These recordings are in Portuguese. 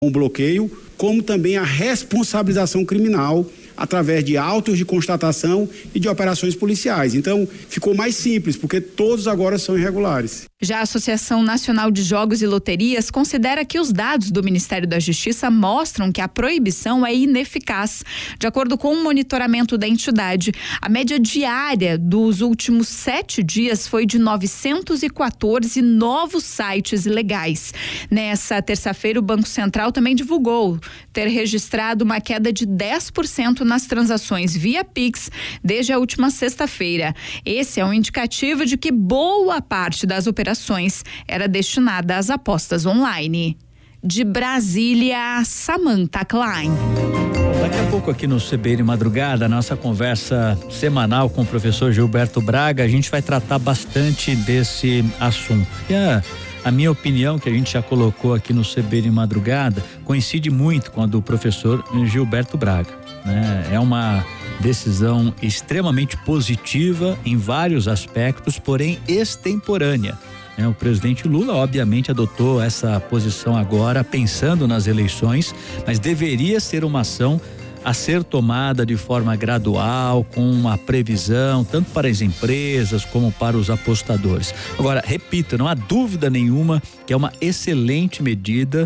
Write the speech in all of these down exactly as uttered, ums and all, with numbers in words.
um bloqueio, como também a responsabilização criminal através de autos de constatação e de operações policiais. Então, ficou mais simples, porque todos agora são irregulares. Já a Associação Nacional de Jogos e Loterias considera que os dados do Ministério da Justiça mostram que a proibição é ineficaz. De acordo com o monitoramento da entidade, a média diária dos últimos sete dias foi de novecentos e quatorze novos sites ilegais. Nessa terça-feira, o Banco Central também divulgou ter registrado uma queda de dez por cento nas transações via Pix desde a última sexta-feira. Esse é um indicativo de que boa parte das operações era destinada às apostas online. De Brasília, Samantha Klein. Daqui a pouco aqui no C B N Madrugada, nossa conversa semanal com o professor Gilberto Braga, a gente vai tratar bastante desse assunto. E a, a minha opinião, que a gente já colocou aqui no C B N Madrugada, coincide muito com a do professor Gilberto Braga, né? É uma decisão extremamente positiva em vários aspectos, porém extemporânea. O presidente Lula, obviamente, adotou essa posição agora, pensando nas eleições, mas deveria ser uma ação a ser tomada de forma gradual, com uma previsão, tanto para as empresas como para os apostadores. Agora, repito, não há dúvida nenhuma que é uma excelente medida,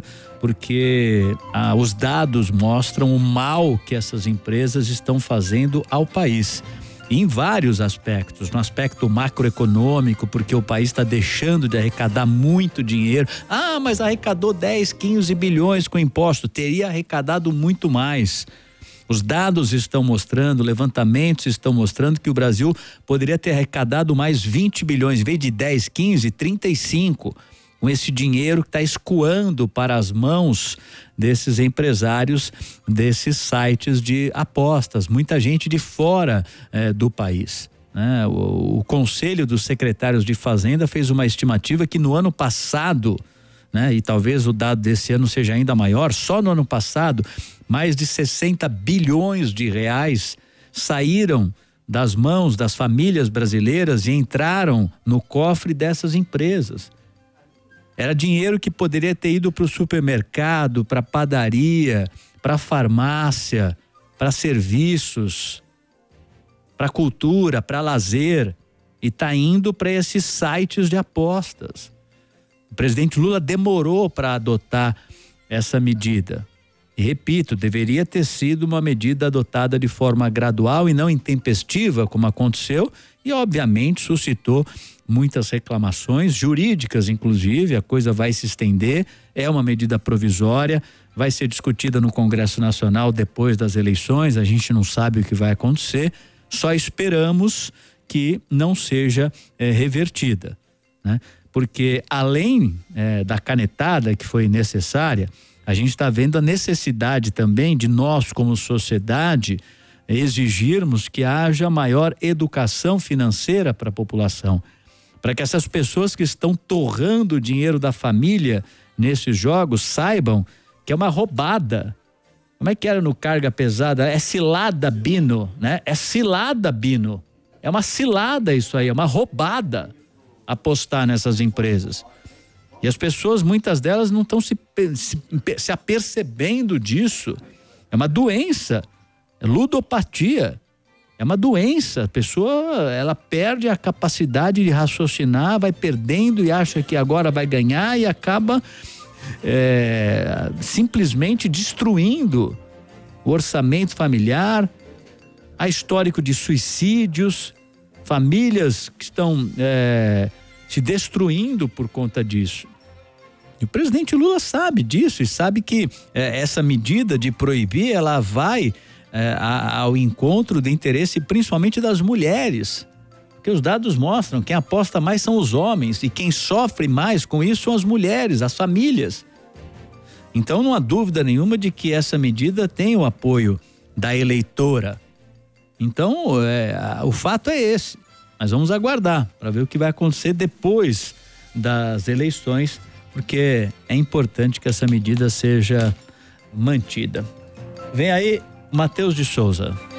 porque ah, os dados mostram o mal que essas empresas estão fazendo ao país. Em vários aspectos, no aspecto macroeconômico, porque o país está deixando de arrecadar muito dinheiro. Ah, mas arrecadou dez, quinze bilhões com imposto, teria arrecadado muito mais. Os dados estão mostrando, levantamentos estão mostrando que o Brasil poderia ter arrecadado mais vinte bilhões, em vez de dez, quinze, trinta e cinco. Com esse dinheiro que está escoando para as mãos desses empresários, desses sites de apostas, muita gente de fora eh, do país, né? O, o Conselho dos Secretários de Fazenda fez uma estimativa que no ano passado, né, e talvez o dado desse ano seja ainda maior, só no ano passado, mais de sessenta bilhões de reais saíram das mãos das famílias brasileiras e entraram no cofre dessas empresas. Era dinheiro que poderia ter ido para o supermercado, para a padaria, para a farmácia, para serviços, para cultura, para lazer, e está indo para esses sites de apostas. O presidente Lula demorou para adotar essa medida. E repito, deveria ter sido uma medida adotada de forma gradual e não intempestiva, como aconteceu, e obviamente suscitou muitas reclamações jurídicas, inclusive. A coisa vai se estender, é uma medida provisória, vai ser discutida no Congresso Nacional depois das eleições, a gente não sabe o que vai acontecer, só esperamos que não seja eh, revertida, né? Porque além eh, da canetada que foi necessária, a gente está vendo a necessidade também de nós, como sociedade, exigirmos que haja maior educação financeira para a população, para que essas pessoas que estão torrando o dinheiro da família nesses jogos saibam que é uma roubada. Como é que era no Carga Pesada? É cilada, Bino, né? É cilada, Bino. É uma cilada isso aí, é uma roubada apostar nessas empresas. E as pessoas, muitas delas, não estão se, se, se apercebendo disso. É uma doença, é ludopatia. É uma doença, a pessoa, ela perde a capacidade de raciocinar, vai perdendo e acha que agora vai ganhar e acaba é, simplesmente destruindo o orçamento familiar, há histórico de suicídios, famílias que estão é, se destruindo por conta disso. E o presidente Lula sabe disso e sabe que é, essa medida de proibir, ela vai É, ao encontro do interesse principalmente das mulheres, porque os dados mostram que quem aposta mais são os homens e quem sofre mais com isso são as mulheres, as famílias. Então não há dúvida nenhuma de que essa medida tem o apoio da eleitora. Então é, o fato é esse, mas vamos aguardar para ver o que vai acontecer depois das eleições, porque é importante que essa medida seja mantida. Vem aí Matheus de Souza.